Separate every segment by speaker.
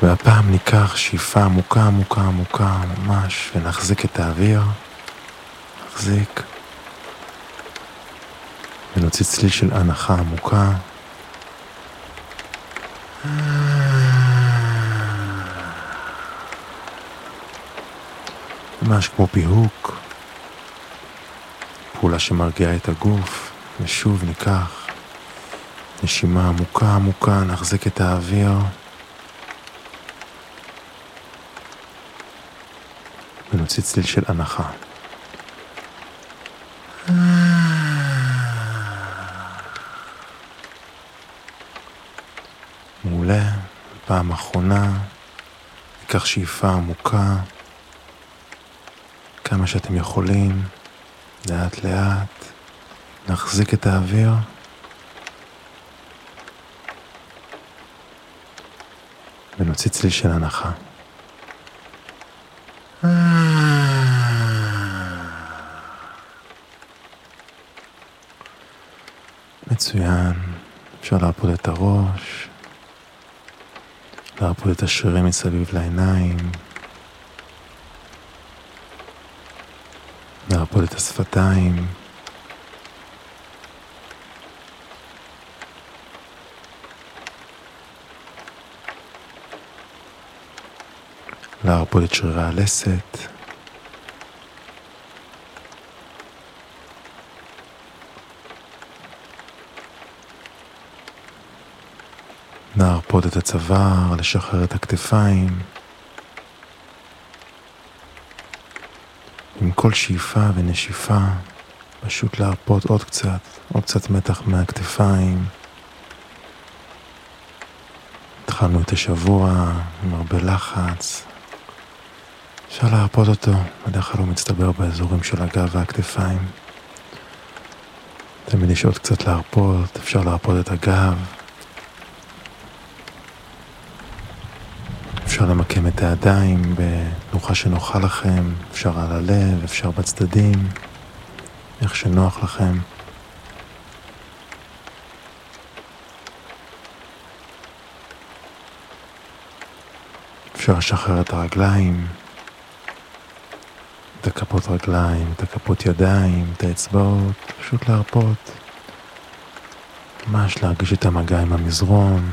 Speaker 1: והפעם ניקח שאיפה עמוקה עמוקה עמוקה ממש, ונחזיק את האוויר. נחזיק. ונוציא צליל של הנחה עמוקה. ממש כמו פיהוק. פעולה שמרגיעה את הגוף. ושוב ניקח נשימה עמוקה עמוקה, נחזיק את האוויר. ונוציא צליל של הנחה. מעולה. פעם אחרונה ניקח שאיפה עמוקה כמה שאתם יכולים, לאט לאט נחזיק את האוויר. ונוציא צליל של הנחה. מצוין. אפשר להרפות את הראש, להרפות את השרירים מסביב לעיניים, להרפות את השפתיים, להרפות את שרירי הלסת, להרפות את הצוואר, לשחרר את הכתפיים. עם כל שאיפה ונשיפה, פשוט להרפות עוד קצת מתח מהכתפיים. התחלנו את השבוע עם הרבה לחץ. אפשר להרפות אותו, בדרך כלל הוא מצטבר באזורים של הגב והכתפיים. תמיד יש עוד קצת להרפות, אפשר להרפות את הגב. אפשר למקם את הידיים בתנוחה שנוחה לכם, אפשר על הלב, אפשר בצדדים, איך שנוח לכם. אפשר לשחרר את הרגליים, את הכפות רגליים, את הכפות ידיים, את האצבעות, פשוט להרפות. ממש להרגיש את המגע עם המזרון.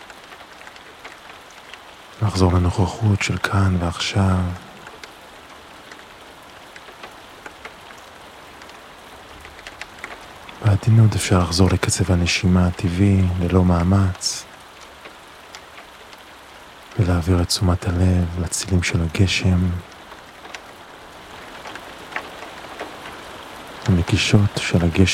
Speaker 1: לחזור לנוכחות של כאן ועכשיו. בעדינות אפשר לחזור לקצב הנשימה הטבעי ללא מאמץ. ולהעביר את תשומת הלב לצילים של הגשם. הנקישות של הגשם.